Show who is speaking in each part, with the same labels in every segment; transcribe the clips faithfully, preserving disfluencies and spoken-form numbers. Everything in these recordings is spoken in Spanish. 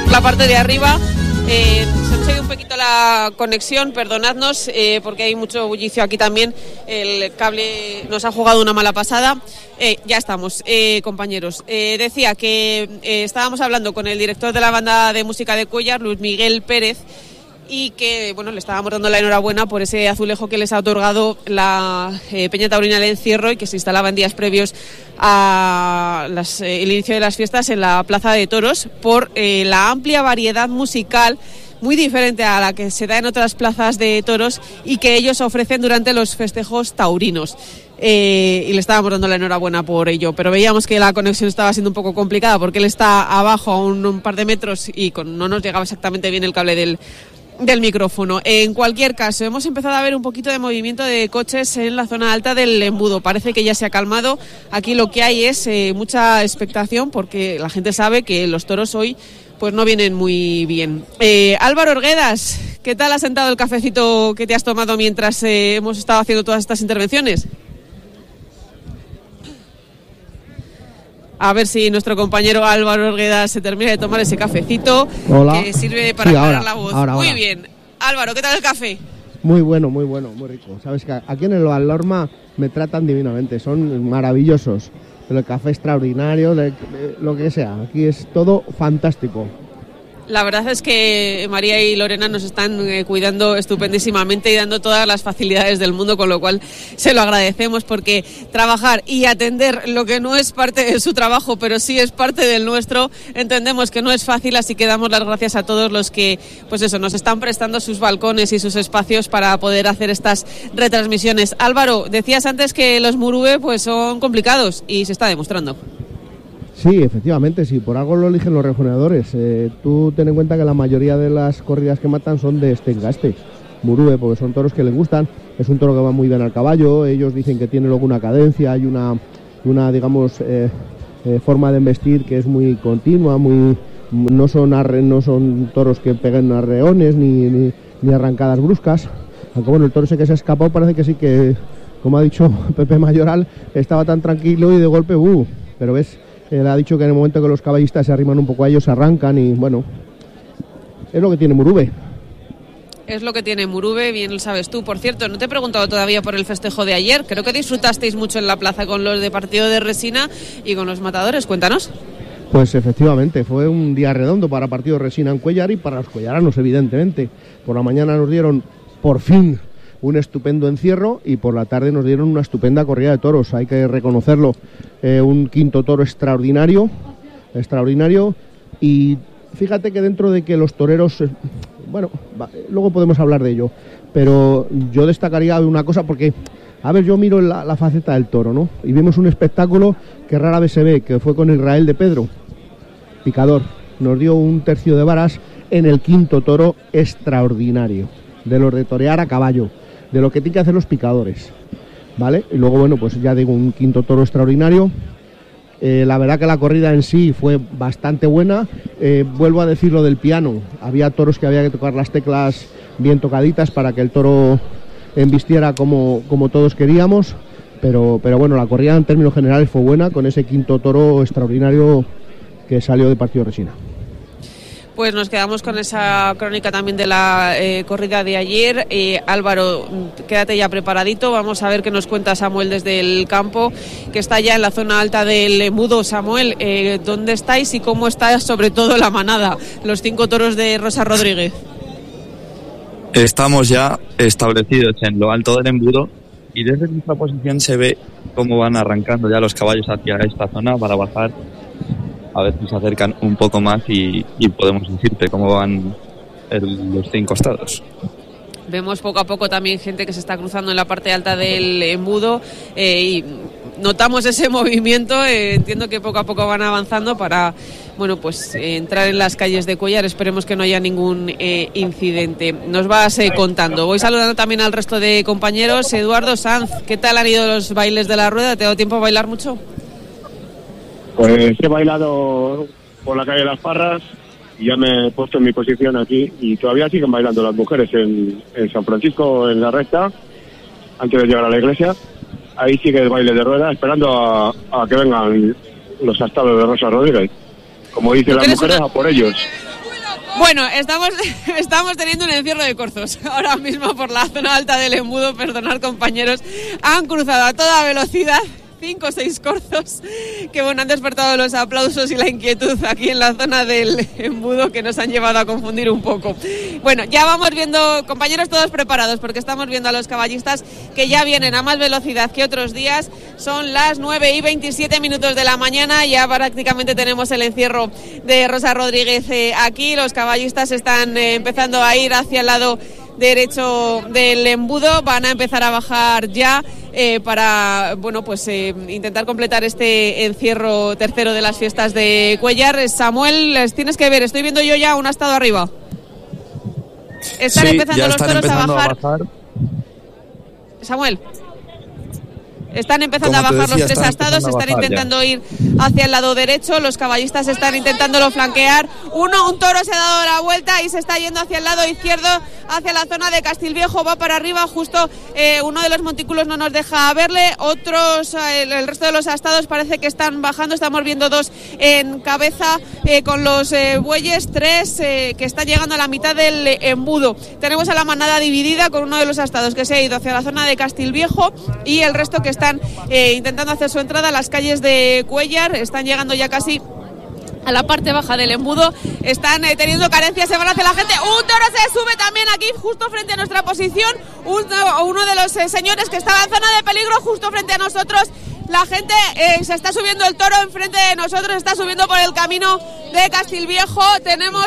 Speaker 1: la parte de arriba. Eh, se nos ha ido un poquito la conexión, perdonadnos, eh, porque hay mucho bullicio aquí también. El cable nos ha jugado una mala pasada. Eh, ya estamos, eh, compañeros. Eh, decía que eh, estábamos hablando con el director de la banda de música de Cuéllar, Luis Miguel Pérez, y que, bueno, le estábamos dando la enhorabuena por ese azulejo que les ha otorgado la eh, Peña Taurina del Encierro y que se instalaba en días previos a las, eh, el inicio de las fiestas en la Plaza de Toros por eh, la amplia variedad musical, muy diferente a la que se da en otras plazas de toros y que ellos ofrecen durante los festejos taurinos. Eh, y le estábamos dando la enhorabuena por ello, pero veíamos que la conexión estaba siendo un poco complicada porque él está abajo a un, un par de metros y con, no nos llegaba exactamente bien el cable del del micrófono. En cualquier caso, hemos empezado a ver un poquito de movimiento de coches en la zona alta del embudo. Parece que ya se ha calmado. Aquí lo que hay es eh, mucha expectación porque la gente sabe que los toros hoy pues no vienen muy bien. Eh, Álvaro Orguedas, ¿qué tal ha sentado el cafecito que te has tomado mientras eh, hemos estado haciendo todas estas intervenciones? A ver si nuestro compañero Álvaro Orguedas se termina de tomar ese cafecito.
Speaker 2: Hola.
Speaker 1: Que sirve para
Speaker 2: sí,
Speaker 1: aclarar
Speaker 2: ahora,
Speaker 1: la voz.
Speaker 2: Ahora,
Speaker 1: muy
Speaker 2: ahora.
Speaker 1: bien. Álvaro, ¿qué tal el café?
Speaker 2: Muy bueno, muy bueno, muy rico. Sabes que aquí en el Valorma me tratan divinamente, son maravillosos. El café extraordinario, lo que sea. Aquí es todo fantástico.
Speaker 1: La verdad es que María y Lorena nos están eh, cuidando estupendísimamente y dando todas las facilidades del mundo, con lo cual se lo agradecemos, porque trabajar y atender lo que no es parte de su trabajo, pero sí es parte del nuestro, entendemos que no es fácil, así que damos las gracias a todos los que, pues eso, nos están prestando sus balcones y sus espacios para poder hacer estas retransmisiones. Álvaro, decías antes que los Murube pues son complicados y se está demostrando.
Speaker 2: Sí, efectivamente, sí, por algo lo eligen los rejoneadores. Eh, tú ten en cuenta que la mayoría de las corridas que matan son de este engaste, Murube, porque son toros que les gustan. Es un toro que va muy bien al caballo, ellos dicen que tiene luego una cadencia, hay una, una digamos, eh, eh, forma de embestir que es muy continua, muy no son, arre, no son toros que peguen arreones ni, ni, ni arrancadas bruscas. Aunque bueno, el toro ese que se ha escapado parece que sí que, como ha dicho Pepe Mayoral, estaba tan tranquilo y de golpe, ¡uh! Pero ves... Él ha dicho que en el momento que los caballistas se arriman un poco a ellos, se arrancan y, bueno, es lo que tiene Murube.
Speaker 1: Es lo que tiene Murube, bien lo sabes tú. Por cierto, no te he preguntado todavía por el festejo de ayer. Creo que disfrutasteis mucho en la plaza con los de partido de Resina y con los matadores. Cuéntanos.
Speaker 2: Pues efectivamente, fue un día redondo para partido de Resina en Cuéllar y para los cuellaranos, evidentemente. Por la mañana nos dieron, por fin, un estupendo encierro y por la tarde nos dieron una estupenda corrida de toros, hay que reconocerlo. Eh, un quinto toro extraordinario, extraordinario y fíjate que dentro de que los toreros, eh, bueno, va, luego podemos hablar de ello, pero yo destacaría una cosa porque, a ver, yo miro la, la faceta del toro, ¿no? Y vimos un espectáculo que rara vez se ve, que fue con Israel de Pedro, picador, nos dio un tercio de varas en el quinto toro extraordinario, de los de torear a caballo, de lo que tienen que hacer los picadores, ¿vale? Y luego, bueno, pues ya digo, un quinto toro extraordinario. Eh, la verdad que la corrida en sí fue bastante buena. Eh, vuelvo a decir lo del piano. Había toros que había que tocar las teclas bien tocaditas para que el toro embistiera como, como todos queríamos. Pero, pero bueno, la corrida en términos generales fue buena con ese quinto toro extraordinario que salió de partido de Resina.
Speaker 1: Pues nos quedamos con esa crónica también de la eh, corrida de ayer. Eh, Álvaro, quédate ya preparadito. Vamos a ver qué nos cuenta Samuel desde el campo, que está ya en la zona alta del embudo. Samuel, eh, ¿dónde estáis y cómo está sobre todo la manada, los cinco toros de Rosa Rodríguez?
Speaker 3: Estamos ya establecidos en lo alto del embudo y desde nuestra posición se ve cómo van arrancando ya los caballos hacia esta zona para bajar. A ver si se acercan un poco más y, y podemos decirte cómo van el, los cinco estados.
Speaker 1: Vemos poco a poco también gente que se está cruzando en la parte alta del embudo eh, y notamos ese movimiento. Eh, entiendo que poco a poco van avanzando para, bueno, pues eh, entrar en las calles de Cuéllar. Esperemos que no haya ningún eh, incidente. Nos vas eh, contando. Voy saludando también al resto de compañeros. Eduardo Sanz, ¿qué tal han ido los bailes de la rueda? ¿Te ha dado tiempo a bailar mucho?
Speaker 4: Pues he bailado por la calle de Las Parras y ya me he puesto en mi posición aquí y todavía siguen bailando las mujeres en, en San Francisco, en la recta, antes de llegar a la iglesia. Ahí sigue el baile de rueda, esperando a, a que vengan los astados de Rosa Rodríguez. Como dicen las mujeres, una... a por ellos.
Speaker 1: Bueno, estamos, estamos teniendo un encierro de corzos ahora mismo por la zona alta del embudo. Perdonad, compañeros, han cruzado a toda velocidad cinco o seis corzos que bueno, han despertado los aplausos y la inquietud aquí en la zona del embudo, que nos han llevado a confundir un poco. Bueno, ya vamos viendo, compañeros, todos preparados, porque estamos viendo a los caballistas que ya vienen a más velocidad que otros días. Son las nueve y veintisiete minutos de la mañana, ya prácticamente tenemos el encierro de Rosa Rodríguez eh, aquí. Los caballistas están eh, empezando a ir hacia el lado derecho del embudo, van a empezar a bajar ya eh, para bueno pues eh, intentar completar este encierro tercero de las fiestas de Cuéllar. Samuel, les tienes que ver, estoy viendo yo ya un astado arriba. Están
Speaker 3: sí,
Speaker 1: empezando los toros a bajar.
Speaker 3: a bajar.
Speaker 1: Samuel. Están empezando
Speaker 3: Como
Speaker 1: a bajar
Speaker 3: decía,
Speaker 1: los tres astados, están intentando ya. ir hacia el lado derecho, los caballistas están intentándolo flanquear. Uno, un toro se ha dado la vuelta y se está yendo hacia el lado izquierdo, hacia la zona de Castilviejo, va para arriba, justo eh, uno de los montículos no nos deja verle, otros, eh, el, el resto de los astados parece que están bajando, estamos viendo dos en cabeza eh, con los eh, bueyes, tres eh, que están llegando a la mitad del embudo. Tenemos a la manada dividida con uno de los astados que se ha ido hacia la zona de Castilviejo y el resto que están eh, intentando hacer su entrada a las calles de Cuéllar, están llegando ya casi a la parte baja del embudo, están eh, teniendo carencias, se van hacia la gente. Un toro se sube también aquí justo frente a nuestra posición, uno, uno de los eh, señores que estaba en zona de peligro justo frente a nosotros. La gente eh, se está subiendo, el toro enfrente de nosotros, está subiendo por el camino de Castilviejo. Tenemos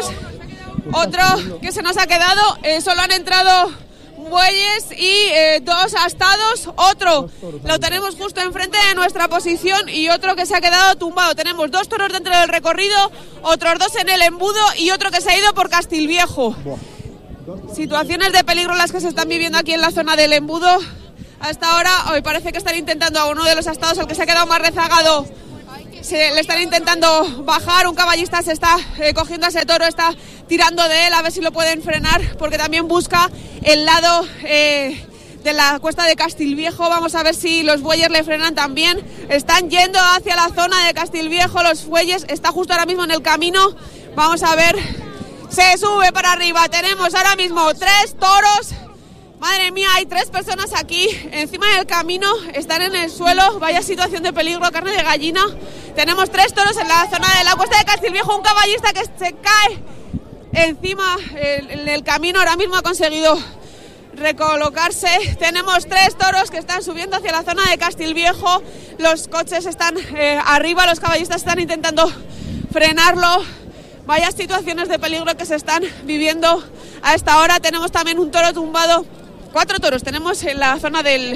Speaker 1: otro que se nos ha quedado, eh, solo han entrado bueyes y eh, dos astados, otro lo tenemos justo enfrente de nuestra posición y otro que se ha quedado tumbado. Tenemos dos toros dentro del recorrido, otros dos en el embudo y otro que se ha ido por Castilviejo. Situaciones de peligro las que se están viviendo aquí en la zona del embudo. Hasta ahora hoy parece que están intentando a uno de los astados, el que se ha quedado más rezagado, se le están intentando bajar. Un caballista se está eh, cogiendo a ese toro, está tirando de él a ver si lo pueden frenar, porque también busca el lado eh, de la cuesta de Castilviejo. Vamos a ver si los bueyes le frenan también. Están yendo hacia la zona de Castilviejo los bueyes, está justo ahora mismo en el camino. Vamos a ver, se sube para arriba. Tenemos ahora mismo tres toros. Madre mía, hay tres personas aquí encima del camino, están en el suelo, vaya situación de peligro, carne de gallina. Tenemos tres toros en la zona de la cuesta de Castilviejo, un caballista que se cae encima en el camino, ahora mismo ha conseguido recolocarse. Tenemos tres toros que están subiendo hacia la zona de Castilviejo, los coches están eh, arriba, los caballistas están intentando frenarlo. Vaya situaciones de peligro que se están viviendo a esta hora. Tenemos también un toro tumbado. Cuatro toros tenemos en la zona del,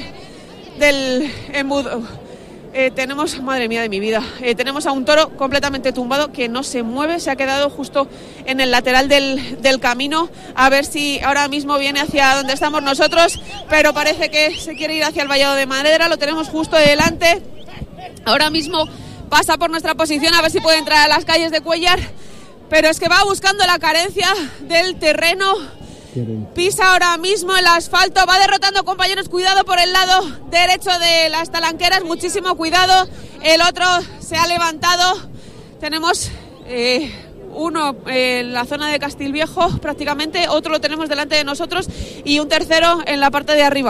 Speaker 1: del embudo. Eh, tenemos, madre mía de mi vida, eh, tenemos a un toro completamente tumbado que no se mueve, se ha quedado justo en el lateral del, del camino. A ver si ahora mismo viene hacia donde estamos nosotros, pero parece que se quiere ir hacia el Vallado de Madera. Lo tenemos justo delante. Ahora mismo pasa por nuestra posición a ver si puede entrar a las calles de Cuéllar, pero es que va buscando la carencia del terreno. Pisa ahora mismo el asfalto, va derrotando, compañeros, cuidado por el lado derecho de las talanqueras, muchísimo cuidado. El otro se ha levantado. Tenemos eh, uno en la zona de Castilviejo prácticamente, otro lo tenemos delante de nosotros y un tercero en la parte de arriba.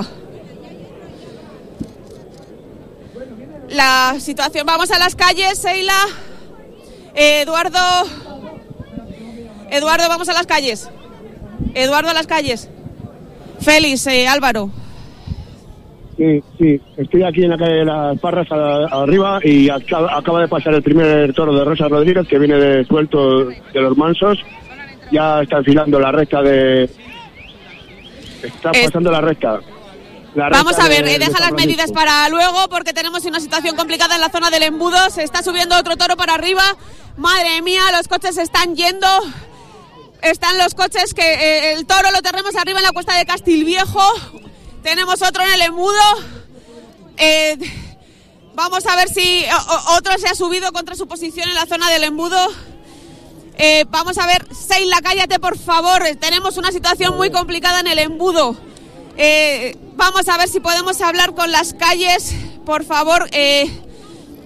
Speaker 1: La situación, vamos a las calles, Seila. eh, Eduardo Eduardo, vamos a las calles. Eduardo, a las calles. Félix, eh, Álvaro.
Speaker 4: Sí, sí, estoy aquí en la calle de las Parras a, a arriba y acaba, acaba de pasar el primer toro de Rosa Rodríguez, que viene de suelto de los mansos. Ya está enfilando la recta de... Está es... pasando la recta. La
Speaker 1: Vamos
Speaker 4: recta
Speaker 1: a ver,
Speaker 4: de,
Speaker 1: eh, deja
Speaker 4: de
Speaker 1: las medidas para luego, porque tenemos una situación complicada en la zona del embudo. Se está subiendo otro toro para arriba. Madre mía, los coches se están yendo. Están los coches que eh, el toro lo tenemos arriba en la cuesta de Castilviejo. Tenemos otro en el embudo. Eh, vamos a ver si o, otro se ha subido contra su posición en la zona del embudo. Eh, vamos a ver, Seila, cállate por favor. Tenemos una situación muy complicada en el embudo. Eh, vamos a ver si podemos hablar con las calles, por favor. Eh,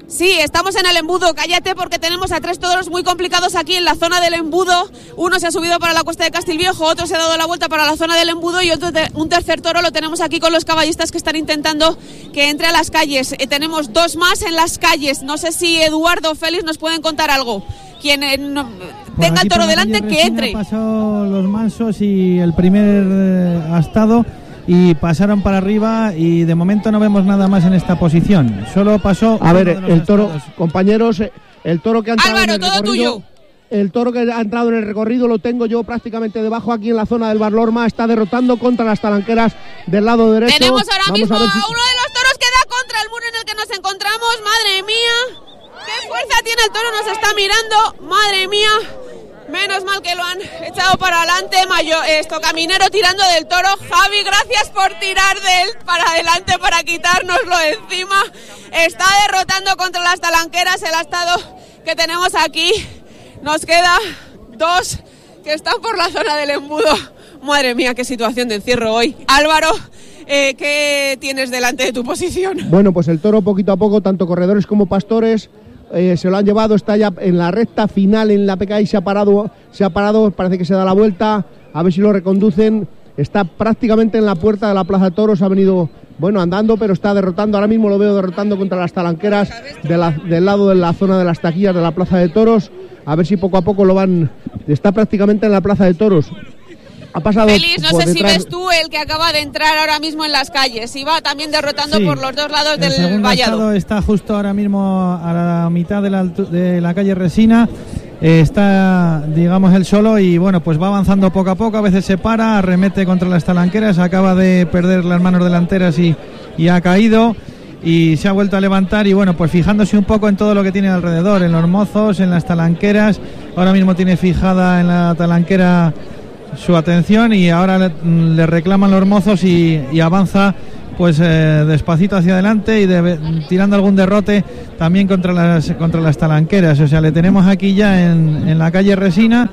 Speaker 1: Sí, estamos en el embudo, cállate porque tenemos a tres toros muy complicados aquí en la zona del embudo. Uno se ha subido para la cuesta de Castilviejo, otro se ha dado la vuelta para la zona del embudo y otro te- un tercer toro lo tenemos aquí con los caballistas que están intentando que entre a las calles. Eh, tenemos dos más en las calles, no sé si Eduardo o Félix nos pueden contar algo. Quien eh, no, tenga el toro delante que entre.
Speaker 5: Pasó los mansos y el primer eh, astado y pasaron para arriba y de momento no vemos nada más en esta posición. Solo pasó...
Speaker 2: A ver, el toro,
Speaker 5: estados.
Speaker 2: compañeros, el toro que ha entrado
Speaker 1: Álvaro,
Speaker 2: en el
Speaker 1: todo
Speaker 2: recorrido,
Speaker 1: tuyo.
Speaker 2: El toro que ha entrado en el recorrido lo tengo yo prácticamente debajo aquí en la zona del Barlorma, está derrotando contra las talanqueras del lado derecho.
Speaker 1: Tenemos ahora
Speaker 2: Vamos
Speaker 1: mismo a,
Speaker 2: a ver si...
Speaker 1: uno de los toros que da contra el muro en el que nos encontramos. Madre mía, qué fuerza tiene el toro, nos está mirando. Madre mía, menos mal que lo han echado para adelante. Mayo, esto, Caminero tirando del toro. Javi, gracias por tirar de él para adelante para quitárnoslo de encima. Está derrotando contra las talanqueras el astado que tenemos aquí. Nos queda dos que están por la zona del embudo. Madre mía, qué situación de encierro hoy. Álvaro, eh, ¿qué tienes delante de tu posición?
Speaker 2: Bueno, pues el toro poquito a poco, tanto corredores como pastores, eh, se lo han llevado, está ya en la recta final en la P K I, se ha parado, se ha parado, parece que se da la vuelta, a ver si lo reconducen. Está prácticamente en la puerta de la Plaza de Toros, ha venido, bueno, andando, pero está derrotando, ahora mismo lo veo derrotando contra las talanqueras de la, del lado de la zona de las taquillas de la Plaza de Toros. A ver si poco a poco lo van... Está prácticamente en la Plaza de Toros. Ha pasado...
Speaker 1: Félix, no sé
Speaker 2: detrás...
Speaker 1: si ves tú el que acaba de entrar ahora mismo en las calles. Y va también derrotando
Speaker 5: Sí,
Speaker 1: por los dos lados
Speaker 5: el
Speaker 1: del
Speaker 5: segundo
Speaker 1: vallado.
Speaker 5: estado está justo ahora mismo a la mitad de la, altu- de la calle Resina. Eh, está, digamos, él solo y bueno, pues va avanzando poco a poco. A veces se para, arremete contra las talanqueras, acaba de perder las manos delanteras y, y ha caído. Y se ha vuelto a levantar y bueno, pues fijándose un poco en todo lo que tiene alrededor, en los mozos, en las talanqueras. Ahora mismo tiene fijada en la talanquera su atención y ahora le, le reclaman los mozos y, y avanza pues eh, despacito hacia adelante y de, tirando algún derrote también contra las contra las talanqueras. O sea, le tenemos aquí ya en, en la calle Resina,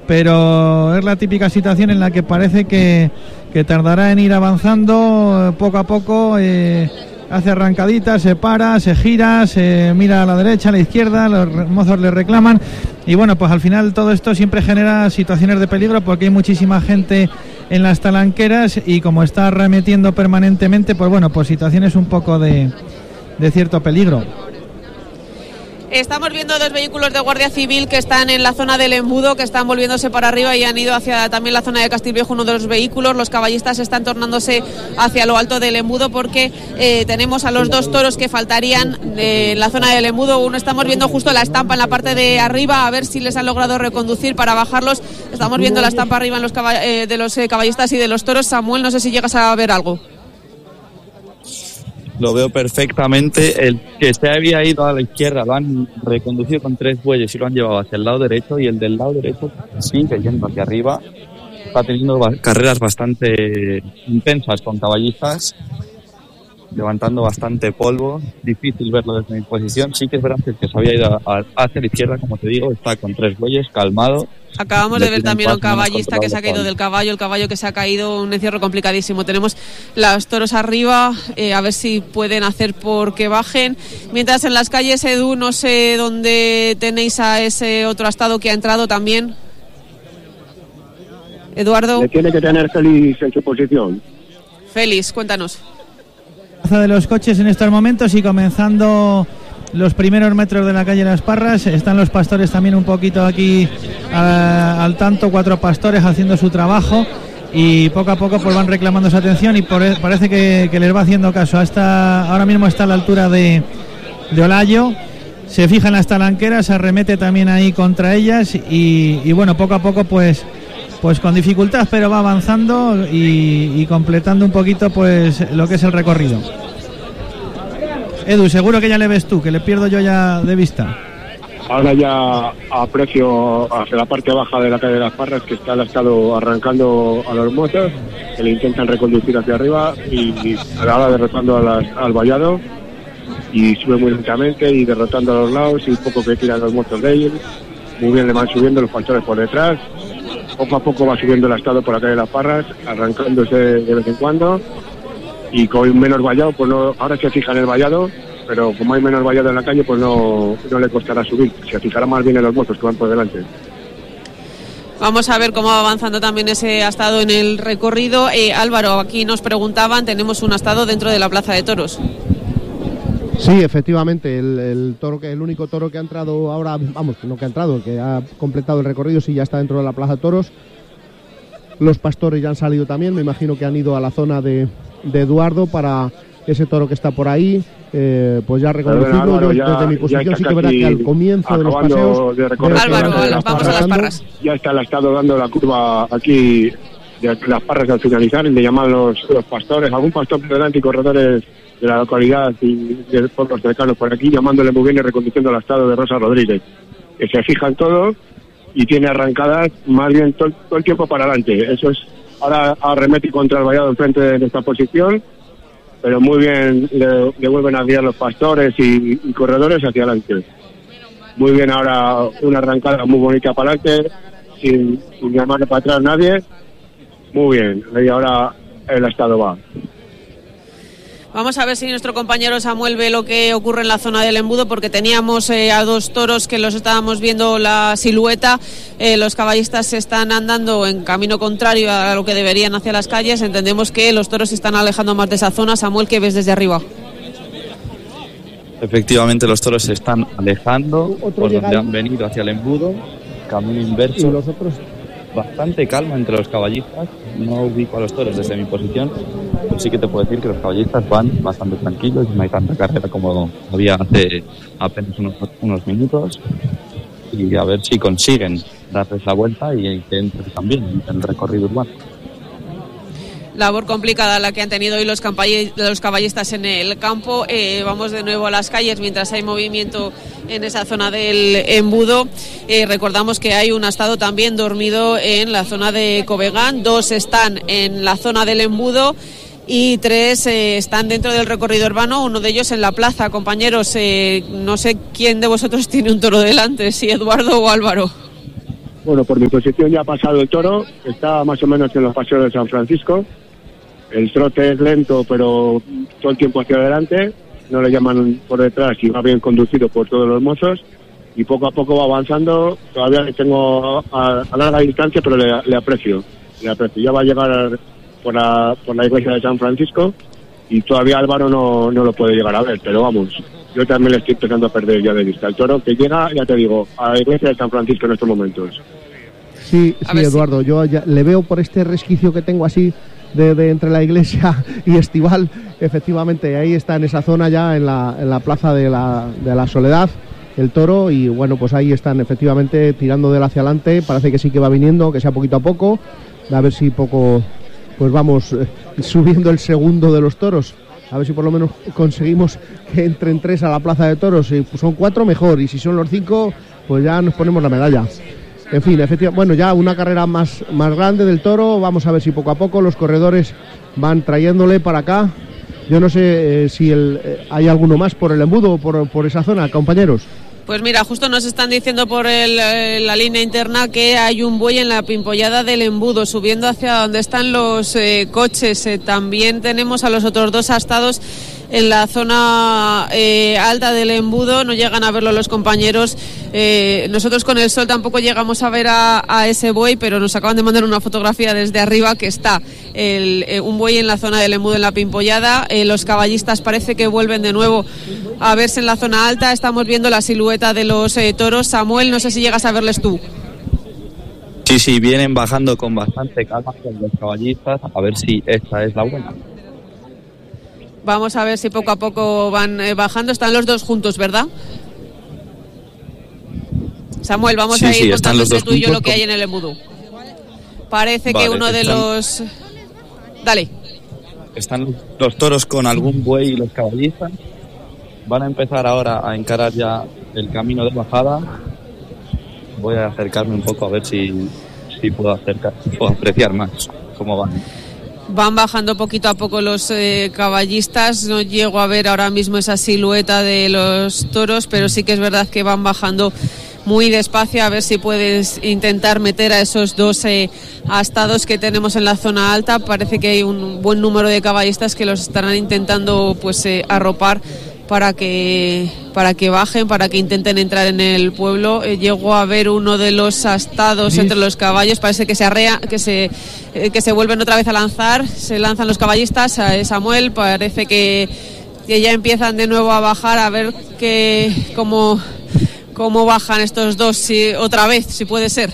Speaker 5: pero es la típica situación en la que parece que, que tardará en ir avanzando poco a poco. Eh, hace arrancaditas, se para, se gira, se mira a la derecha, a la izquierda, los mozos le reclaman y bueno, pues al final todo esto siempre genera situaciones de peligro porque hay muchísima gente en las talanqueras y como está arremetiendo permanentemente, pues bueno, pues situaciones un poco de, de cierto peligro.
Speaker 1: Estamos viendo dos vehículos de Guardia Civil que están en la zona del embudo, que están volviéndose para arriba y han ido hacia también la zona de Castilviejo, uno de los vehículos. Los caballistas están tornándose hacia lo alto del embudo porque eh, tenemos a los dos toros que faltarían eh, en la zona del embudo. Uno estamos viendo justo la estampa en la parte de arriba, a ver si les han logrado reconducir para bajarlos. Estamos viendo la estampa arriba en los caball- eh, de los eh, caballistas y de los toros. Samuel, no sé si llegas a ver algo.
Speaker 3: Lo veo perfectamente. El que se había ido a la izquierda lo han reconducido con tres bueyes y lo han llevado hacia el lado derecho, y el del lado derecho sigue yendo hacia arriba. Está teniendo ba- carreras bastante intensas con caballistas, levantando bastante polvo. Difícil verlo desde mi posición. Sí que es verdad que el que se había ido a- hacia la izquierda, como te digo, está con tres bueyes, calmado.
Speaker 1: Acabamos
Speaker 3: Le
Speaker 1: de ver
Speaker 3: tiran
Speaker 1: también a un
Speaker 3: más o menos
Speaker 1: caballista que se ha caído
Speaker 3: controlado
Speaker 1: del caballo, el caballo que se ha caído, un encierro complicadísimo. Tenemos los toros arriba, eh, a ver si pueden hacer por que bajen. Mientras en las calles, Edu, no sé dónde tenéis a ese otro astado que ha entrado también. Eduardo,
Speaker 4: Le tiene que tener Félix en su posición.
Speaker 1: Félix, cuéntanos.
Speaker 5: Plaza de los coches en estos momentos y comenzando los primeros metros de la calle Las Parras. Están los pastores también un poquito aquí a, al tanto, cuatro pastores haciendo su trabajo y poco a poco pues van reclamando su atención y por, parece que, que les va haciendo caso. Hasta ahora mismo está a la altura de, de Olayo, se fija en las talanqueras, se arremete también ahí contra ellas y, y bueno, poco a poco pues pues con dificultad, pero va avanzando y, y completando un poquito pues lo que es el recorrido. Edu, seguro que ya le ves tú, que le pierdo yo ya de vista.
Speaker 4: Ahora ya aprecio hacia la parte baja de la calle de Las Parras, que está el estado arrancando a los mozos, que le intentan reconducir hacia arriba y, y ahora derrotando a las, al vallado, y sube muy lentamente y derrotando a los lados y poco que tiran los mozos de ellos. Muy bien le van subiendo los pastores por detrás. Poco a poco va subiendo el estado por la calle de Las Parras, arrancándose de vez en cuando y con menos vallado, pues no, ahora se fija en el vallado pero como hay menos vallado en la calle, pues no, no le costará subir. Se fijará más bien en los mozos que van por delante.
Speaker 1: Vamos a ver cómo va avanzando también ese astado en el recorrido. Eh, Álvaro, aquí nos preguntaban, tenemos un astado dentro de la Plaza de Toros.
Speaker 2: Sí, efectivamente, el, el toro que el único toro que ha entrado ahora, vamos, no que ha entrado, que ha completado el recorrido, sí ya está dentro de la Plaza de Toros. Los pastores ya han salido también, me imagino que han ido a la zona de, de Eduardo para ese toro que está por ahí, eh, pues ya reconocido desde, desde mi posición. Sí que verá que al comienzo de los paseos
Speaker 4: de
Speaker 1: Álvaro, vamos a las Parras.
Speaker 4: Ya está el estado dando la curva aquí de las Parras al finalizar, le llaman los, los pastores, algún pastor por delante y corredores de la localidad y de pueblos cercanos por aquí, llamándole muy bien y reconduciendo al estado de Rosa Rodríguez, que se fijan todo y tiene arrancadas más bien todo, todo el tiempo para adelante. Eso es, ahora arremete contra el vallado enfrente de esta posición, pero muy bien le, le vuelven a guiar los pastores y, y corredores hacia adelante. Muy bien ahora una arrancada muy bonita para adelante, sin, sin llamarle para atrás nadie. Muy bien, y ahora el estado va.
Speaker 1: Vamos a ver si nuestro compañero Samuel ve lo que ocurre en la zona del embudo, porque teníamos eh, a dos toros que los estábamos viendo la silueta. Eh, los caballistas se están andando en camino contrario a lo que deberían hacia las calles. Entendemos que los toros se están alejando más de esa zona. Samuel, ¿qué ves desde arriba?
Speaker 3: Efectivamente, los toros se están alejando por donde han venido hacia el embudo, camino inverso.
Speaker 2: Y los otros...
Speaker 3: Bastante calma entre los caballistas. No ubico a los toros desde mi posición, pero sí que te puedo decir que los caballistas van bastante tranquilos y no hay tanta carrera como había hace apenas unos, unos minutos, y a ver si consiguen darles la vuelta y que entren también en el recorrido urbano.
Speaker 1: Labor complicada la que han tenido hoy los, los caballistas en el campo. Eh, vamos de nuevo a las calles mientras hay movimiento en esa zona del embudo. Eh, recordamos que hay un astado también dormido en la zona de Covegán, dos están en la zona del embudo y tres eh, están dentro del recorrido urbano, uno de ellos en la plaza. Compañeros, eh, no sé quién de vosotros tiene un toro delante, si Eduardo o Álvaro.
Speaker 4: Bueno, por mi posición ya ha pasado el toro, está más o menos en los paseos de San Francisco. El trote es lento, pero todo el tiempo hacia adelante, no le llaman por detrás y va bien conducido por todos los mozos, y poco a poco va avanzando. Todavía le tengo a, a larga distancia, pero le, le aprecio, le aprecio. Ya va a llegar por la, por la iglesia de San Francisco y todavía Álvaro no, no lo puede llegar a ver, pero vamos, yo también le estoy empezando a perder ya de vista. El toro que llega, ya te digo, a la iglesia de San Francisco en estos momentos.
Speaker 2: Sí, sí, Eduardo, si... yo ya le veo por este resquicio que tengo así de, de entre la iglesia y Estival. Efectivamente, ahí está en esa zona ya en la, en la plaza de la, de la Soledad el toro, y bueno, pues ahí están efectivamente tirando de él hacia adelante. Parece que sí que va viniendo, que sea poquito a poco, a ver si poco pues vamos eh, subiendo el segundo de los toros, a ver si por lo menos conseguimos que entren tres a la plaza de toros. Si son cuatro, mejor, y si son los cinco, pues ya nos ponemos la medalla. En fin, efectivamente, bueno, ya una carrera más, más grande del toro. Vamos a ver si poco a poco los corredores van trayéndole para acá. Yo no sé eh, si el, eh, hay alguno más por el embudo o por, por esa zona, compañeros.
Speaker 1: Pues mira, justo nos están diciendo por el, eh, la línea interna que hay un buey en la pimpollada del embudo, subiendo hacia donde están los eh, coches. Eh, también tenemos a los otros dos astados en la zona eh, alta del embudo. No llegan a verlo los compañeros. Eh, nosotros con el sol tampoco llegamos a ver a, a ese buey, pero nos acaban de mandar una fotografía desde arriba que está el, eh, un buey en la zona del embudo en la pimpollada. Eh, los caballistas parece que vuelven de nuevo a verse en la zona alta. Estamos viendo la silueta de los eh, toros. Samuel, no sé si llegas a verles tú.
Speaker 3: Sí, sí, vienen bajando con bastante calma con los caballistas, a ver si esta es la buena.
Speaker 1: Vamos a ver si poco a poco van eh, bajando. Están los dos juntos, ¿verdad? Samuel, vamos
Speaker 3: sí,
Speaker 1: a ir
Speaker 3: sí,
Speaker 1: contándote tú y yo lo que hay en el embudo. Parece vale, que uno de están... los... Dale.
Speaker 3: Están los toros con algún buey y los caballistas. Van a empezar ahora a encarar ya el camino de bajada. Voy a acercarme un poco a ver si, si puedo acercar, si puedo apreciar más cómo van.
Speaker 1: Van bajando poquito a poco los eh, caballistas. No llego a ver ahora mismo esa silueta de los toros, pero sí que es verdad que van bajando muy despacio, a ver si puedes intentar meter a esos dos eh, astados que tenemos en la zona alta. Parece que hay un buen número de caballistas que los estarán intentando pues eh, arropar para que para que bajen, para que intenten entrar en el pueblo. Eh, llegó a ver uno de los astados sí. entre los caballos, parece que se arrea, que se eh, que se vuelven otra vez a lanzar, se lanzan los caballistas. eh, Samuel, parece que, que ya empiezan de nuevo a bajar, a ver que cómo, cómo bajan estos dos, si, otra vez, si puede ser.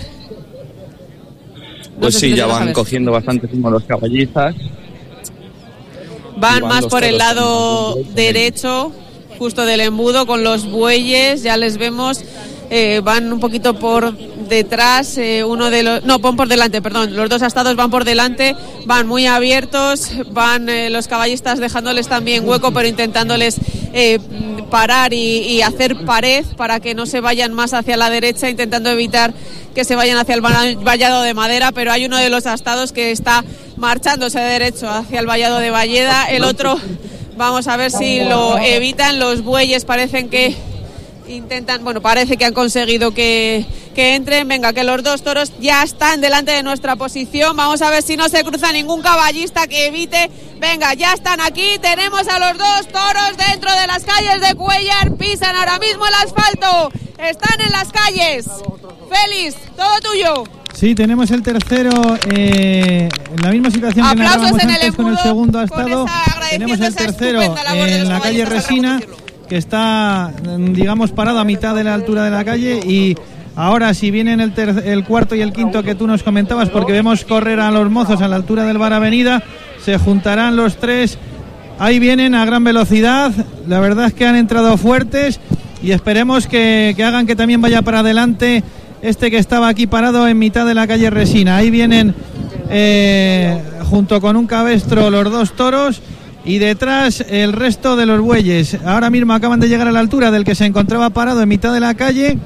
Speaker 1: No
Speaker 3: pues
Speaker 1: sé
Speaker 3: sí,
Speaker 1: si
Speaker 3: ya van cogiendo bastante ritmo los caballistas.
Speaker 1: Van, van más por el lado derecho, justo del embudo, con los bueyes, ya les vemos, eh, van un poquito por detrás, eh, uno de los, no, van por delante, perdón, los dos astados van por delante, van muy abiertos, van eh, los caballistas dejándoles también hueco, pero intentándoles eh, parar y, y hacer pared para que no se vayan más hacia la derecha, intentando evitar que se vayan hacia el vallado de Madera, pero hay uno de los astados que está marchándose de derecho hacia el vallado de Valleda, el otro, vamos a ver si lo evitan. Los bueyes parecen que intentan, bueno, parece que han conseguido que, que entren. Venga, que los dos toros ya están delante de nuestra posición. Vamos a ver si no se cruza ningún caballista que evite. Venga, ya están aquí. Tenemos a los dos toros dentro de las calles de Cuéllar. Pisan ahora mismo el asfalto. Están en las calles. Félix, todo tuyo.
Speaker 5: Sí, tenemos el tercero eh, en la misma situación que narrábamos antes con el segundo astado. Tenemos el tercero en la calle Resina, que está, digamos, parado a mitad de la altura de la calle. Y ahora, si vienen el, ter- el cuarto y el quinto que tú nos comentabas, porque vemos correr a los mozos a la altura del Bar Avenida, se juntarán los tres. Ahí vienen a gran velocidad. La verdad es que han entrado fuertes y esperemos que, que hagan que también vaya para adelante este que estaba aquí parado en mitad de la calle Resina. Ahí vienen eh, junto con un cabestro los dos toros y detrás el resto de los bueyes. Ahora mismo acaban de llegar a la altura del que se encontraba parado en mitad de la calle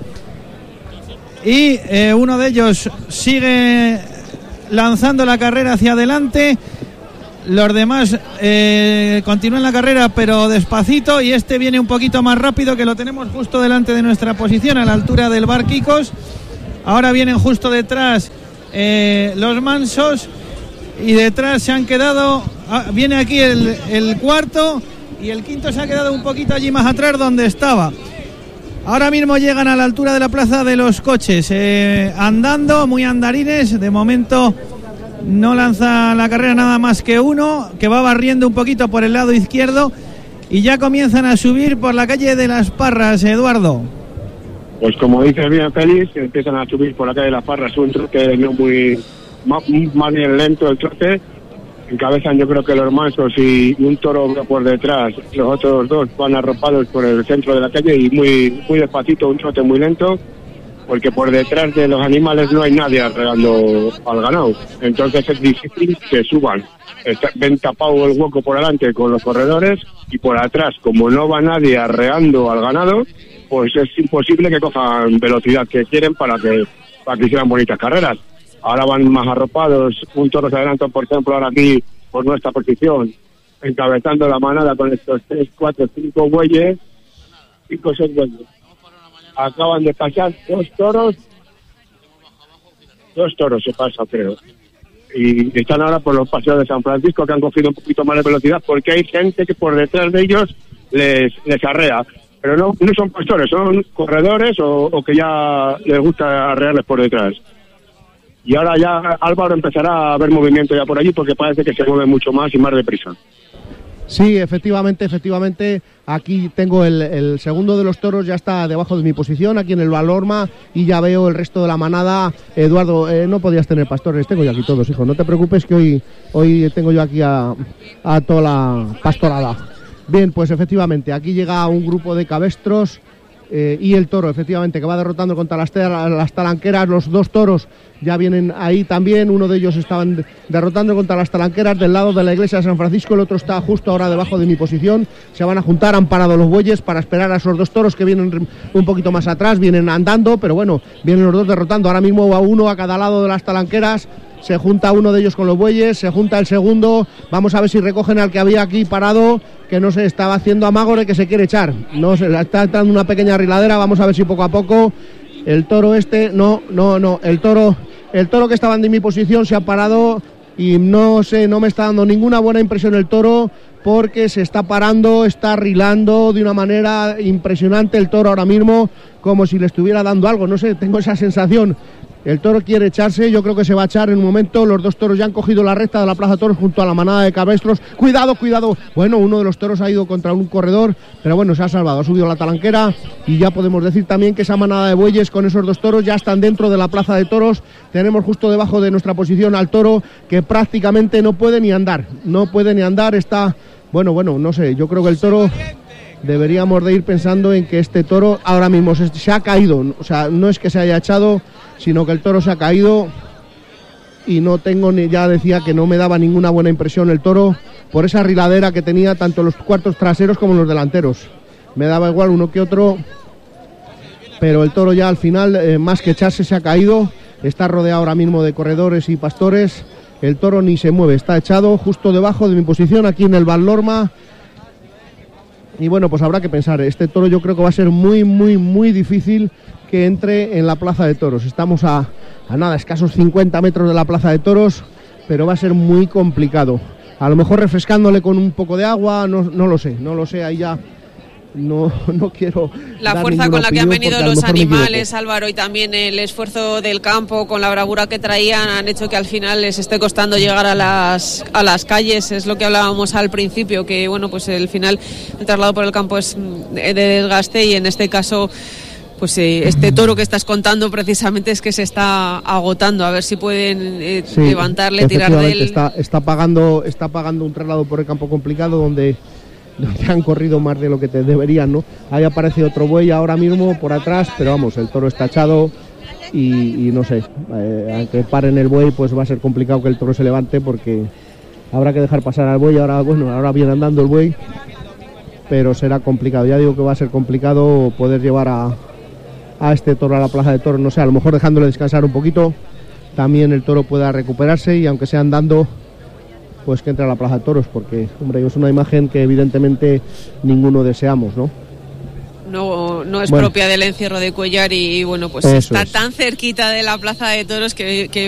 Speaker 5: y eh, uno de ellos sigue lanzando la carrera hacia adelante. Los demás eh, continúan la carrera pero despacito, y este viene un poquito más rápido, que lo tenemos justo delante de nuestra posición a la altura del Bar Quicos. Ahora vienen justo detrás eh, los mansos, y detrás se han quedado, ah, viene aquí el, el cuarto, y el quinto se ha quedado un poquito allí más atrás donde estaba. Ahora mismo llegan a la altura de la Plaza de los Coches, eh, andando, muy andarines. De momento no lanza la carrera nada más que uno, que va barriendo un poquito por el lado izquierdo, y ya comienzan a subir por la calle de Las Parras, Eduardo.
Speaker 4: Pues como dices bien, Félix, empiezan a subir por la calle de Las Parras, un trote no muy más, más bien lento el trote. Encabezan, yo creo que los mansos y un toro por detrás. Los otros dos van arropados por el centro de la calle y muy muy despacito, un trote muy lento, porque por detrás de los animales no hay nadie arreando al ganado. Entonces es difícil que suban. Está, ven tapado el hueco por delante con los corredores, y por atrás, como no va nadie arreando al ganado, pues es imposible que cojan velocidad que quieren para que para que hicieran bonitas carreras. Ahora van más arropados, un toro se adelanta, por ejemplo, ahora aquí por nuestra posición, encabezando la manada con estos tres, cuatro, cinco bueyes, cinco, seis bueyes. Acaban de pasar dos toros, dos toros se pasa, creo. Y están ahora por los paseos de San Francisco, que han cogido un poquito más de velocidad, porque hay gente que por detrás de ellos les, les arrea. Pero no, no son pastores, son corredores o, o que ya les gusta arrearles por detrás. Y ahora ya Álvaro empezará a ver movimiento ya por allí, porque parece que se mueve mucho más y más deprisa.
Speaker 2: Sí, efectivamente, efectivamente. Aquí tengo el, el segundo de los toros, ya está debajo de mi posición, aquí en el Valorma, y ya veo el resto de la manada. Eduardo, eh, no podías tener pastores, tengo yo aquí todos, hijo. No te preocupes, que hoy, hoy tengo yo aquí a, a toda la pastorada. Bien, pues efectivamente, aquí llega un grupo de cabestros eh, y el toro, efectivamente, que va derrotando contra las, las talanqueras. Los dos toros ya vienen ahí también. Uno de ellos estaban derrotando contra las talanqueras del lado de la iglesia de San Francisco, el otro está justo ahora debajo de mi posición. Se van a juntar, han parado los bueyes para esperar a esos dos toros que vienen un poquito más atrás, vienen andando, pero bueno, vienen los dos derrotando. Ahora mismo a uno a cada lado de las talanqueras. Se junta uno de ellos con los bueyes, se junta el segundo. Vamos a ver si recogen al que había aquí parado, que no se estaba haciendo amago de que se quiere echar. No, se está dando una pequeña riladera. Vamos a ver si poco a poco el toro este, no, no, no, el toro, el toro que estaba en mi posición se ha parado y no sé, no me está dando ninguna buena impresión el toro. porque se está parando, está rilando de una manera impresionante el toro ahora mismo, como si le estuviera dando algo, no sé, tengo esa sensación. El toro quiere echarse, yo creo que se va a echar en un momento. Los dos toros ya han cogido la recta de la Plaza de Toros junto a la manada de cabestros. Cuidado, cuidado. Bueno, uno de los toros ha ido contra un corredor, pero bueno, se ha salvado, ha subido la talanquera y ya podemos decir también que esa manada de bueyes con esos dos toros ya están dentro de la Plaza de Toros. Tenemos justo debajo de nuestra posición al toro que prácticamente no puede ni andar, no puede ni andar, está, bueno, bueno, no sé, yo creo que el toro... Deberíamos de ir pensando en que este toro ahora mismo se, se ha caído, o sea, no es que se haya echado, sino que el toro se ha caído y no tengo ni, ya decía que no me daba ninguna buena impresión el toro por esa riladera que tenía tanto en los cuartos traseros como en los delanteros. Me daba igual uno que otro, pero el toro ya al final, eh, más que echarse, se ha caído, está rodeado ahora mismo de corredores y pastores, el toro ni se mueve, está echado justo debajo de mi posición aquí en el Vallorma. Y bueno, pues habrá que pensar, este toro yo creo que va a ser muy, muy, muy difícil que entre en la Plaza de Toros. Estamos a, a nada, escasos cincuenta metros de la Plaza de Toros, pero va a ser muy complicado. A lo mejor refrescándole con un poco de agua, no, no lo sé, no lo sé, ahí ya no, no quiero...
Speaker 1: La
Speaker 2: dar
Speaker 1: fuerza con la que han venido los animales, Álvaro, y también el esfuerzo del campo con la bravura que traían han hecho que al final les esté costando llegar a las a las calles. Es lo que hablábamos al principio, que bueno, pues el final, el traslado por el campo es de desgaste y en este caso... Pues eh, este toro que estás contando precisamente es que se está agotando, a ver si pueden eh, sí, levantarle, tirar de él.
Speaker 2: Está, está, pagando, está pagando un traslado por el campo complicado donde, donde han corrido más de lo que te deberían, ¿no? Ahí aparece otro buey ahora mismo por atrás, pero vamos, el toro está echado y, y no sé, eh, aunque paren el buey pues va a ser complicado que el toro se levante porque habrá que dejar pasar al buey. Ahora, bueno, ahora viene andando el buey, pero será complicado, ya digo que va a ser complicado poder llevar a a este toro a la Plaza de Toros, no sé, a lo mejor dejándole descansar un poquito, también el toro pueda recuperarse y aunque sea andando, pues que entre a la Plaza de Toros, porque, hombre, es una imagen que evidentemente ninguno deseamos, ¿no?
Speaker 1: No, no es
Speaker 2: bueno,
Speaker 1: propia del encierro de Cuéllar y, bueno, pues está es. tan cerquita de la Plaza de Toros que... que